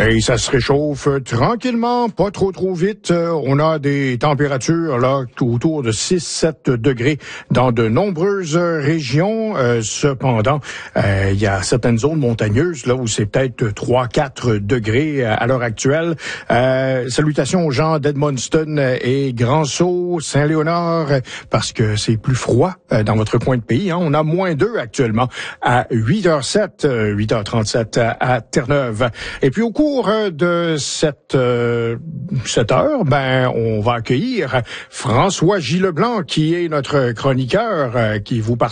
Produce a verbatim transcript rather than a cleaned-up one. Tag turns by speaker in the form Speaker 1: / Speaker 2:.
Speaker 1: Et ça se réchauffe tranquillement, pas trop trop vite. On a des températures là autour de six sept degrés dans de nombreuses régions. Euh, cependant, euh, il y a certaines zones montagneuses là où c'est peut-être trois quatre degrés à l'heure actuelle. Euh, salutations aux gens d'Edmundston et Grand-Sault, Saint-Léonard, parce que c'est plus froid dans votre coin de pays. Hein. On a moins deux actuellement à huit heures sept, huit heures trente-sept à Terre-Neuve. Et puis au cours de cette, euh, cette heure, ben on va accueillir François J. Leblanc, qui est notre chroniqueur, euh, qui vous